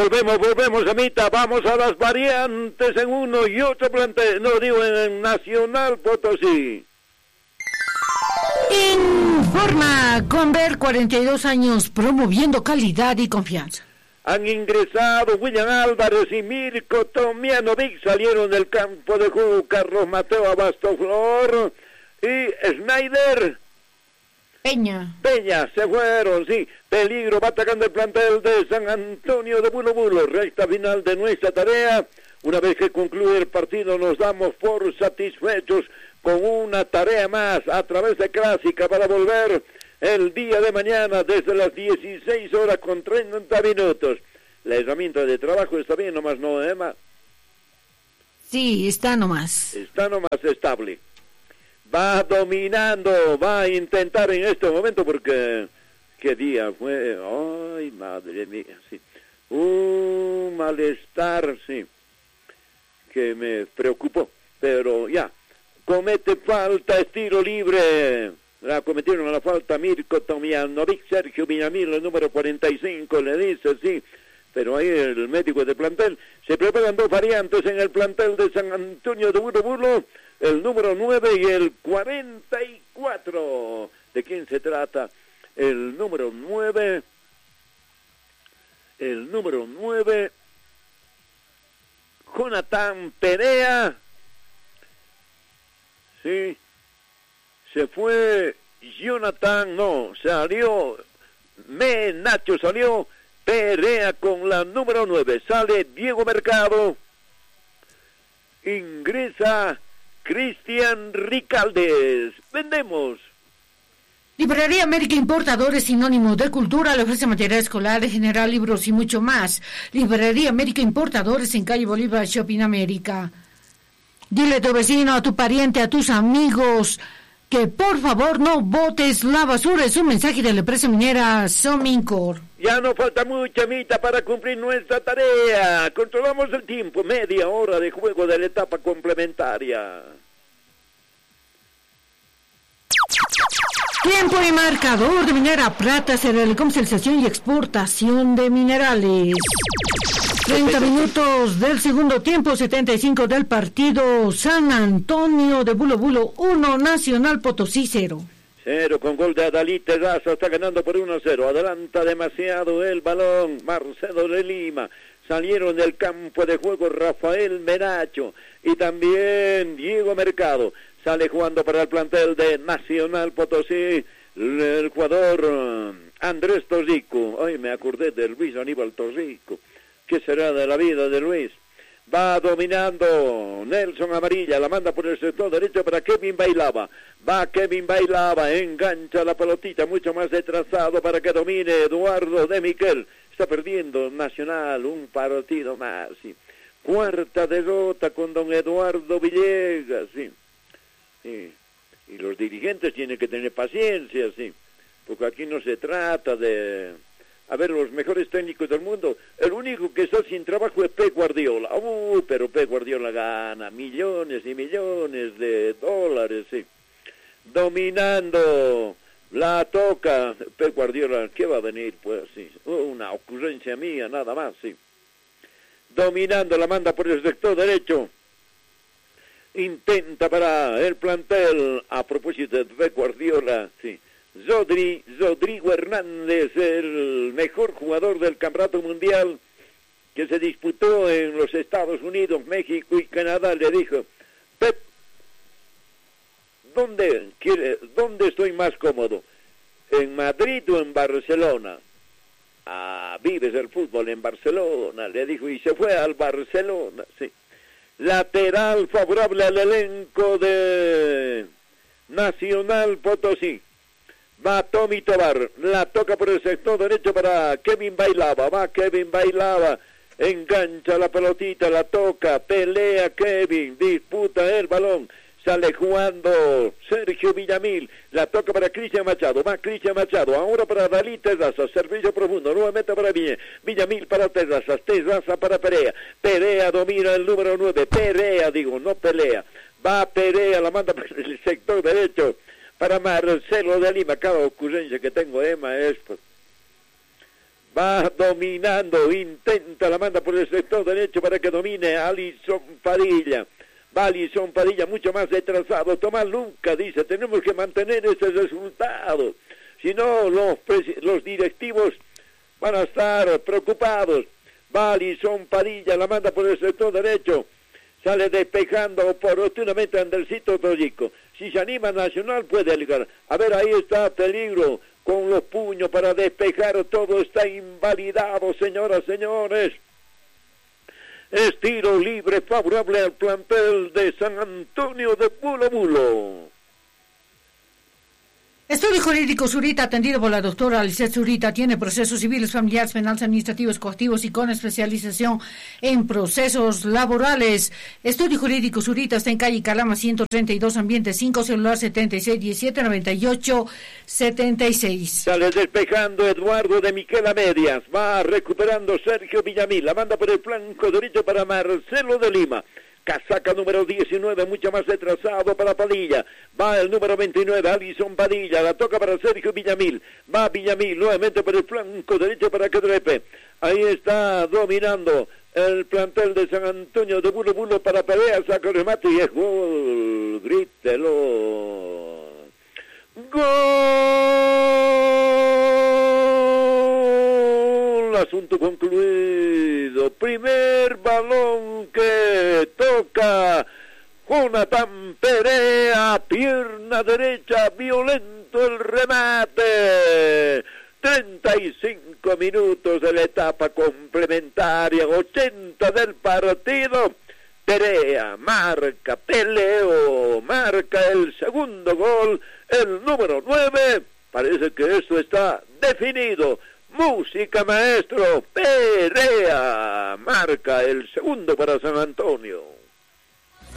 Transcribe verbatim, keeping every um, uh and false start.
Volvemos, volvemos, Amita, vamos a las variantes en uno y otro plantel, no digo en Nacional Potosí. Informa Conver, cuarenta y dos años, promoviendo calidad y confianza. Han ingresado William Álvarez y Mirko Tomianovic, salieron del campo de juego Carlos Mateo Abastoflor y Schneider Peña. Peña, se fueron, sí. Peligro, va atacando el plantel de San Antonio de Bulo Bulo. Recta final de nuestra tarea. Una vez que concluye el partido nos damos por satisfechos con una tarea más a través de Clásica para volver el día de mañana desde las dieciséis horas con treinta minutos. La herramienta de trabajo está bien, nomás no, Emma. Sí, está nomás. Está nomás estable. Va dominando, va a intentar en este momento porque... ¿Qué día fue? Ay, madre mía, sí. Un malestar, sí, que me preocupó. Pero ya, comete falta, es tiro libre. La cometieron la falta Mirko Tomianovic, Sergio Villamil, el número cuarenta y cinco, le dice, sí. Pero ahí el médico del plantel, se preparan dos variantes en el plantel de San Antonio de Bulo Bulo, el número nueve y el cuarenta y cuatro. ¿De quién se trata? El número nueve, el número nueve, Jonathan Perea, sí, se fue Jonathan, no, salió, me Nacho salió, Perea con la número nueve, sale Diego Mercado, ingresa Cristian Ricaldes, vendemos. Librería América Importadores, sinónimo de cultura, le ofrece material escolar, general, libros y mucho más. Librería América Importadores en calle Bolívar, Shopping América. Dile a tu vecino, a tu pariente, a tus amigos, que por favor no botes la basura. Es un mensaje de la empresa minera Somincor. Ya no falta mucha, Mita, para cumplir nuestra tarea. Controlamos el tiempo, media hora de juego de la etapa complementaria. Tiempo y marcador de Minera Prata, será comercialización y exportación de minerales. treinta minutos del segundo tiempo, setenta y cinco del partido. San Antonio de Bulo Bulo uno, Nacional Potosí cero. Cero con gol de Adalí Terraza, está ganando por uno a cero. Adelanta demasiado el balón Marcelo de Lima. Salieron del campo de juego Rafael Menacho y también Diego Mercado. Sale jugando para el plantel de Nacional Potosí el jugador Andrés Torrico. Ay, me acordé de Luis Aníbal Torrico. ¿Qué será de la vida de Luis? Va dominando Nelson Amarilla, la manda por el sector derecho para Kevin Bailaba. Va Kevin Bailaba, engancha la pelotita mucho más retrasado para que domine Eduardo de Miquel. Está perdiendo Nacional un partido más, sí. Cuarta derrota con don Eduardo Villegas, sí. Sí. Y los dirigentes tienen que tener paciencia, sí, porque aquí no se trata de, a ver, los mejores técnicos del mundo, el único que está sin trabajo es Pep Guardiola, uh, pero Pep Guardiola gana millones y millones de dólares, sí, dominando, la toca, Pep Guardiola, ¿qué va a venir? Pues sí, una ocurrencia mía, nada más, sí, dominando, la manda por el sector derecho, intenta para el plantel, a propósito de Pep Guardiola, sí, Rodri, Rodrigo Hernández, el mejor jugador del Campeonato Mundial que se disputó en los Estados Unidos, México y Canadá, le dijo, Pep, ¿dónde, quiere, ¿dónde estoy más cómodo? ¿En Madrid o en Barcelona? Ah, vives el fútbol en Barcelona, le dijo, y se fue al Barcelona, sí. Lateral favorable al elenco de Nacional Potosí. Va Tommy Tobar, la toca por el sector derecho para Kevin Bailaba, va Kevin Bailaba, engancha la pelotita, la toca, pelea Kevin, disputa el balón, sale jugando Sergio Villamil, la toca para Cristian Machado, va Cristian Machado, ahora para Dalí Terrazas, servicio profundo, nuevamente para Villa, Villamil para Terrazas, Terraza para Perea, Perea domina el número nueve, Perea digo, no pelea, va Perea, la manda por el sector derecho, para Marcelo de Lima. Cada ocurrencia que tengo, Emma, es pues, Va dominando, intenta, la manda por el sector derecho para que domine Alison Padilla. Va Alison Padilla mucho más retrasado. Tomás Luca dice, tenemos que mantener ese resultado. Si no, los, los directivos van a estar preocupados. Va Alison Padilla, la manda por el sector derecho. Sale despejando oportunamente Andercito Tollico. Si se anima Nacional puede ligar. A ver, ahí está peligro. Con los puños para despejar, todo está invalidado, señoras, señores. Es tiro libre favorable al plantel de San Antonio de Bulo Bulo. Estudio Jurídico Zurita, atendido por la doctora Lisette Zurita, tiene procesos civiles, familiares, penales, administrativos, coactivos y con especialización en procesos laborales. Estudio Jurídico Zurita está en calle Calama ciento treinta y dos, ambiente cinco, celular setenta y seis diecisiete noventa y ocho setenta y seis. Sale despejando Eduardo de Miquel a medias, va recuperando Sergio Villamil, la manda por el flanco derecho para Marcelo de Lima. Casaca número diecinueve, mucho más retrasado para Padilla. Va el número veintinueve, Alison Padilla. La toca para Sergio Villamil. Va Villamil nuevamente por el flanco derecho para que trepe. Ahí está dominando el plantel de San Antonio de Bulo Bulo para pelea. Saca el remate y es gol. Grítelo. Gol. Asunto concluido. Primer balón que toca Jonathan Perea, pierna derecha, violento el remate. treinta y cinco minutos de la etapa complementaria, ochenta del partido. Perea marca, Peleo marca el segundo gol, el número nueve. Parece que esto está definido. Música, maestro. Perea marca el segundo para San Antonio.